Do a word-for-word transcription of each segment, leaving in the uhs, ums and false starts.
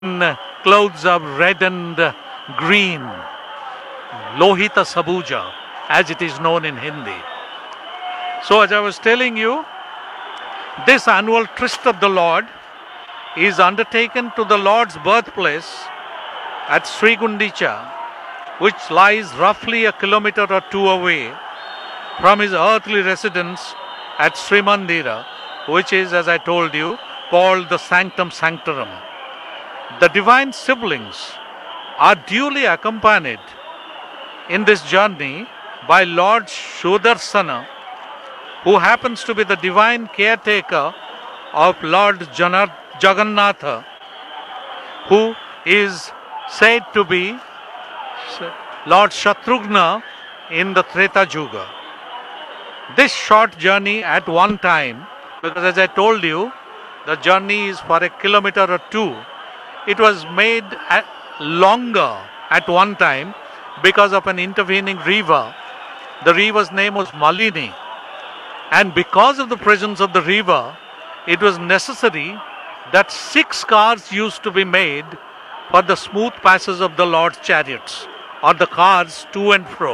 in clothes of red and green, Lohita Sabuja, as it is known in Hindi. So, as I was telling you, this annual tryst of the Lord is undertaken to the Lord's birthplace at Sri Gundicha, which lies roughly a kilometer or two away from his earthly residence at Sri Mandira, which is, as I told you, called the Sanctum Sanctorum. The divine siblings are duly accompanied in this journey by Lord Shudarsana, who happens to be the divine caretaker of Lord Janar- Jagannatha, who is said to be Lord Shatrughna in the Treta Yuga. This short journey at one time, because as I told you, the journey is for a kilometer or two, it was made at longer at one time because of an intervening river. The river's name was Malini. And because of the presence of the river, it was necessary that six cars used to be made for the smooth passes of the Lord's chariots, or the cars to and fro.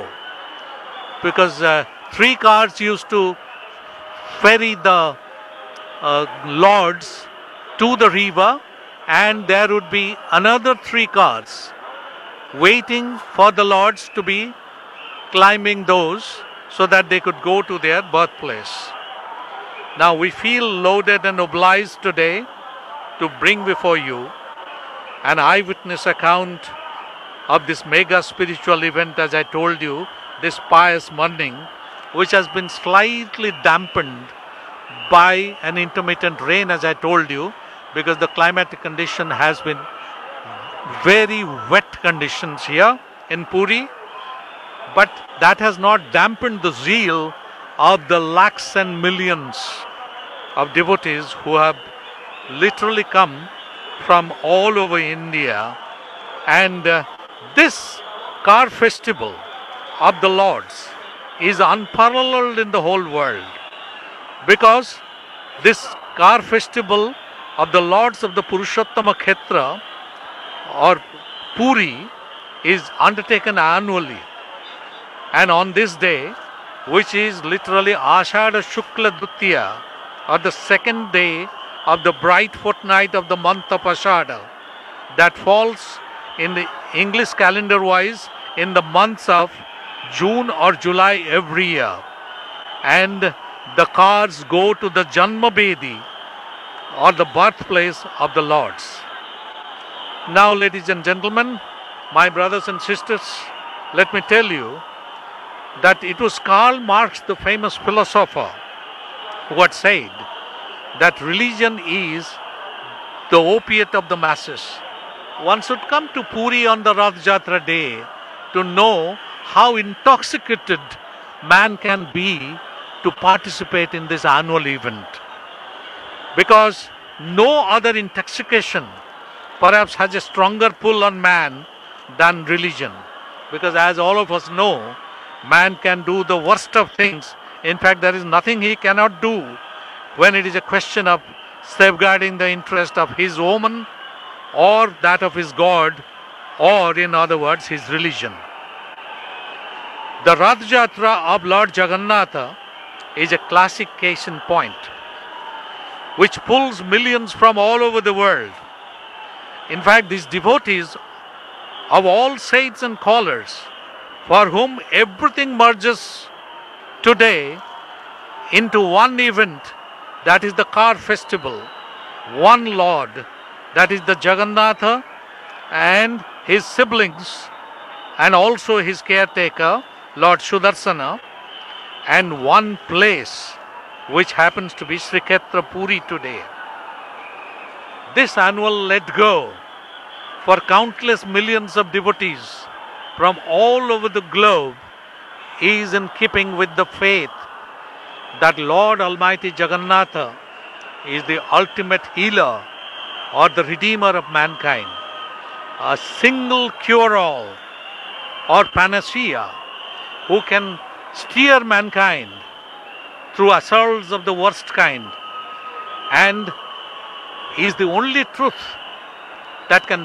Because uh, three cars used to ferry the uh, Lords to the river, and there would be another three cars waiting for the Lords to be climbing those so that they could go to their birthplace. Now we feel loaded and obliged today to bring before you an eyewitness account of this mega spiritual event, as I told you, this pious morning, which has been slightly dampened by an intermittent rain, as I told you, because the climatic condition has been very wet conditions here in Puri. But that has not dampened the zeal of the lakhs and millions of devotees who have literally come from all over India. And uh, this car festival of the Lords is unparalleled in the whole world, because this car festival of the Lords of the Purushottama Khetra or Puri is undertaken annually. And on this day, which is literally Ashada Shukla Dutiya, or the second day of the bright fortnight of the month of Ashada, that falls in the English calendar wise in the months of June or July every year. And the cars go to the Janma Bedi, or the birthplace of the Lords. Now, ladies and gentlemen, my brothers and sisters, let me tell you that it was Karl Marx, the famous philosopher, who had said that religion is the opiate of the masses. One should come to Puri on the Rath Jatra day to know how intoxicated man can be to participate in this annual event. Because no other intoxication perhaps has a stronger pull on man than religion. Because as all of us know, man can do the worst of things. In fact, there is nothing he cannot do when it is a question of safeguarding the interest of his woman or that of his God, or in other words, his religion. The Rath Jatra of Lord Jagannatha is a classic case in point, which pulls millions from all over the world. In fact, these devotees of all saints and callers, for whom everything merges today into one event, that is the car festival, one Lord, that is the Jagannatha, and his siblings, and also his caretaker, Lord Shudarsana, and one place, which happens to be Sri Kshetra Puri today. This annual let go for countless millions of devotees from all over the globe is in keeping with the faith that Lord Almighty Jagannatha is the ultimate healer or the redeemer of mankind, a single cure-all or panacea who can steer mankind through assaults of the worst kind, and is the only truth that can